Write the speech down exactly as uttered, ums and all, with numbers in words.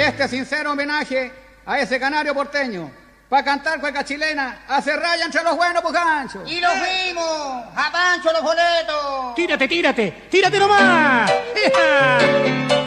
este sincero homenaje a ese canario porteño. Para cantar cueca chilena, hace raya entre los buenos, Pujancho. ¡Y los vimos! ¡A Pancho los boletos! ¡Tírate, tírate! ¡Tírate nomás!